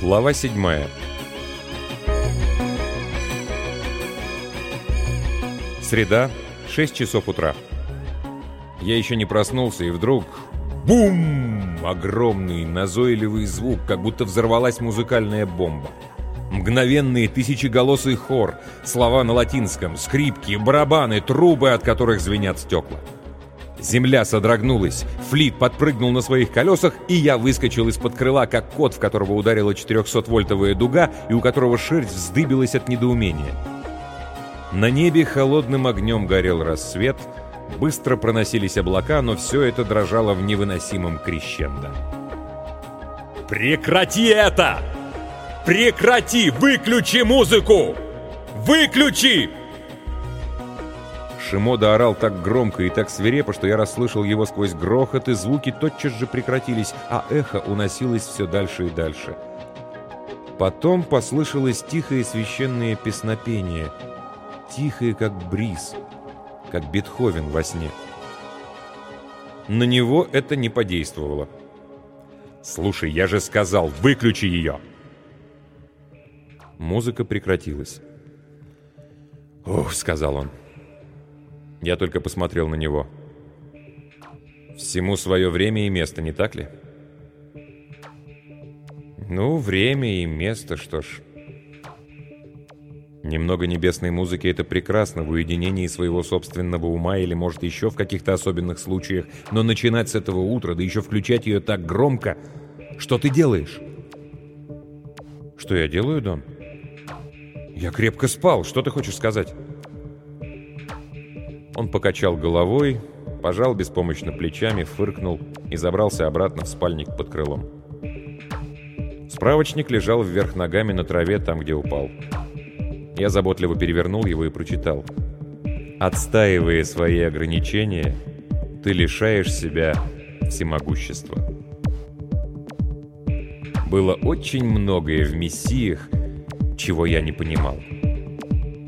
Глава 7. Среда, 6 часов утра. Я еще не проснулся, и вдруг... Бум! Огромный, назойливый звук, как будто взорвалась музыкальная бомба. Мгновенный тысячеголосый хор, слова на латинском, скрипки, барабаны, трубы, от которых звенят стекла. Земля содрогнулась, Флит подпрыгнул на своих колесах, и я выскочил из-под крыла, как кот, в которого ударила 400-вольтовая дуга, и у которого шерсть вздыбилась от недоумения. На небе холодным огнем горел рассвет, быстро проносились облака, но все это дрожало в невыносимом крещендо. «Прекрати это! Прекрати! Выключи музыку! Выключи!» Шимода орал так громко и так свирепо, что я расслышал его сквозь грохот, и звуки тотчас же прекратились, а эхо уносилось все дальше и дальше. Потом послышалось тихое священное песнопение, тихое, как бриз, как Бетховен во сне. На него это не подействовало. «Слушай, я же сказал, выключи ее!» Музыка прекратилась. «Ух», — сказал он. Я только посмотрел на него. «Всему свое время и место, не так ли?» «Ну, время и место, что ж...» Немного небесной музыки — это прекрасно в уединении своего собственного ума или, может, еще в каких-то особенных случаях, но начинать с этого утра, да еще включать ее так громко... Что ты делаешь? Что я делаю, Дон? Я крепко спал, что ты хочешь сказать? Он покачал головой, пожал беспомощно плечами, фыркнул и забрался обратно в спальник под крылом. Справочник лежал вверх ногами на траве, там, где упал. Я заботливо перевернул его и прочитал. «Отстаивая свои ограничения, ты лишаешь себя всемогущества». Было очень многое в мессиях, чего я не понимал.